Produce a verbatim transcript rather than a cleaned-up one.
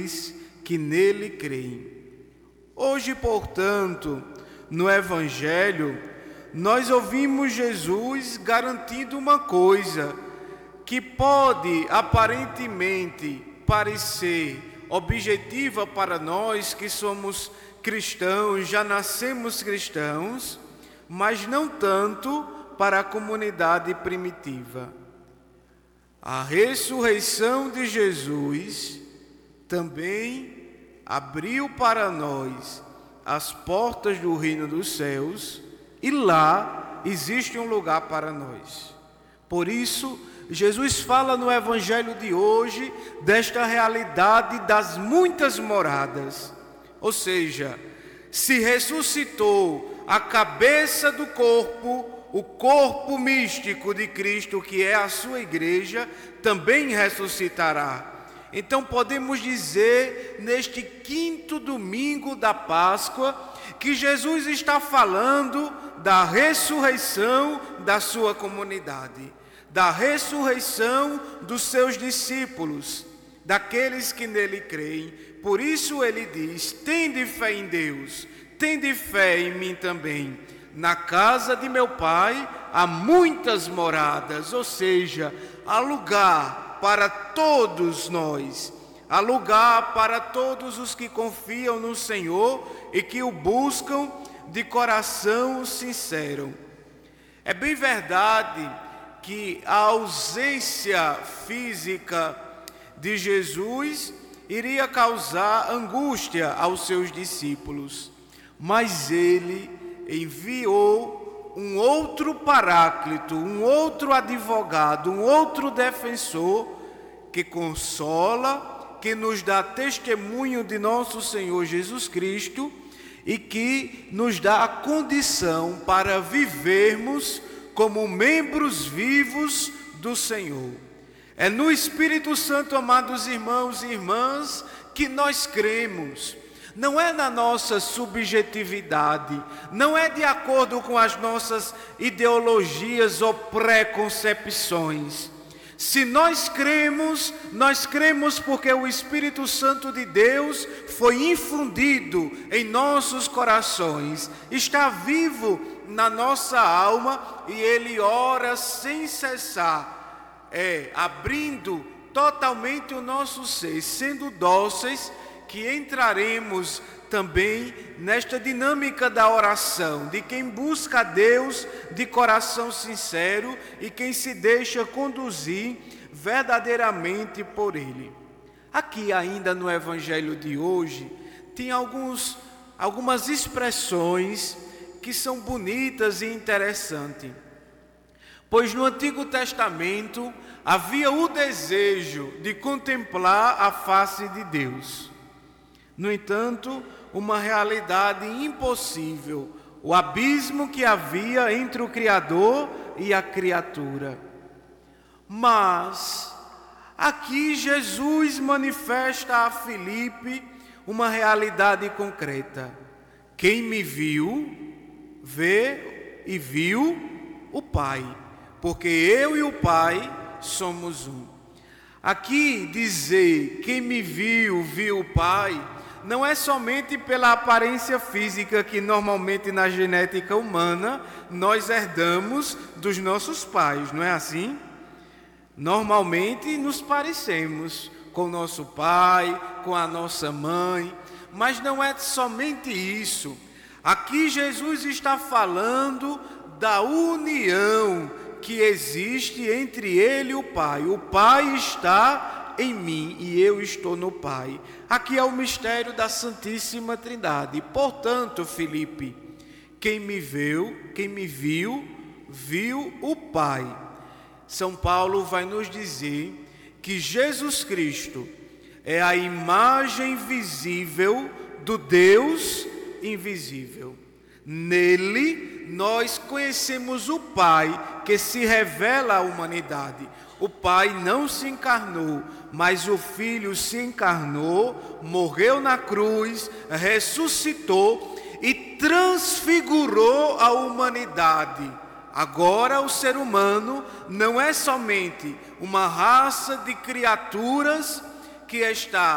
àqueles que nele creem. Hoje, portanto, no Evangelho, nós ouvimos Jesus garantindo uma coisa que pode aparentemente parecer objetiva para nós que somos cristãos, já nascemos cristãos, mas não tanto para a comunidade primitiva. A ressurreição de Jesus também abriu para nós as portas do reino dos céus e lá existe um lugar para nós. Por isso, Jesus fala no Evangelho de hoje desta realidade das muitas moradas. Ou seja, se ressuscitou a cabeça do corpo, o corpo místico de Cristo, que é a sua igreja, também ressuscitará. Então podemos dizer, neste quinto domingo da Páscoa, que Jesus está falando da ressurreição da sua comunidade, da ressurreição dos seus discípulos, daqueles que nele creem. Por isso ele diz: tende fé em Deus, tende fé em mim também. Na casa de meu Pai há muitas moradas, ou seja, há lugar para todos nós, há lugar para todos os que confiam no Senhor e que o buscam de coração sincero. É bem verdade que a ausência física de Jesus iria causar angústia aos seus discípulos, mas ele enviou um outro paráclito, um outro advogado, um outro defensor que consola, que nos dá testemunho de nosso Senhor Jesus Cristo e que nos dá a condição para vivermos como membros vivos do Senhor. É no Espírito Santo, amados irmãos e irmãs, que nós cremos. Não é na nossa subjetividade, não é de acordo com as nossas ideologias ou preconcepções. Se nós cremos, nós cremos porque o Espírito Santo de Deus foi infundido em nossos corações, está vivo na nossa alma e ele ora sem cessar, é, abrindo totalmente o nosso ser, sendo dóceis, que entraremos também nesta dinâmica da oração, de quem busca a Deus de coração sincero e quem se deixa conduzir verdadeiramente por Ele. Aqui ainda no Evangelho de hoje, tem alguns, algumas expressões que são bonitas e interessantes. Pois no Antigo Testamento havia o desejo de contemplar a face de Deus. No entanto, uma realidade impossível, o abismo que havia entre o Criador e a criatura. Mas aqui Jesus manifesta a Filipe uma realidade concreta. Quem me viu, vê e viu o Pai, porque eu e o Pai somos um. Aqui dizer quem me viu, viu o Pai, não é somente pela aparência física que normalmente na genética humana nós herdamos dos nossos pais, não é assim? Normalmente nos parecemos com nosso pai, com a nossa mãe, mas não é somente isso. Aqui Jesus está falando da união que existe entre ele e o Pai. O Pai está em mim e eu estou no Pai. Aqui é o mistério da Santíssima Trindade. Portanto, Filipe, quem me viu, quem me viu, viu o Pai. São Paulo vai nos dizer que Jesus Cristo é a imagem visível do Deus invisível. Nele nós conhecemos o Pai que se revela à humanidade. O Pai não se encarnou, mas o Filho se encarnou, morreu na cruz, ressuscitou e transfigurou a humanidade. Agora o ser humano não é somente uma raça de criaturas que está